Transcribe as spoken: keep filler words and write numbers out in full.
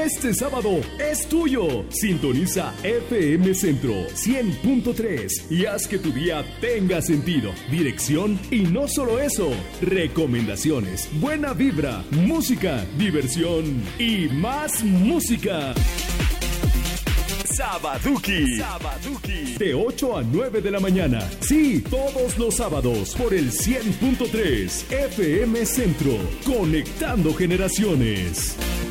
Este sábado es tuyo. Sintoniza F M Centro cien punto tres y haz que tu día tenga sentido, dirección y no solo eso, recomendaciones, buena vibra, música, diversión y más música. Sabaduki. Sabaduki. De ocho a nueve de la mañana. Sí, todos los sábados por el cien punto tres F M Centro. Conectando generaciones.